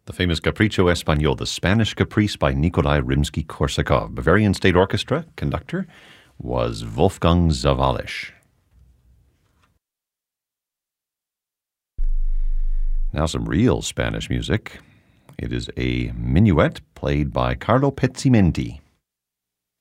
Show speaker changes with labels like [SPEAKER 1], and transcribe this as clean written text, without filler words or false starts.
[SPEAKER 1] The famous Capricho Español, the Spanish Caprice by Nikolai Rimsky-Korsakov. Bavarian State Orchestra conductor was Wolfgang Sawallisch. Now some real Spanish music. It is a minuet played by Carlo Pezzimenti.